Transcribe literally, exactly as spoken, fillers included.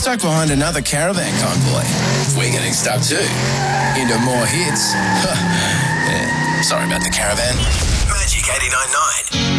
stuck behind another caravan convoy. We're getting stuck too. Into more hits. Yeah, sorry about the caravan. Magic eighty-nine point nine.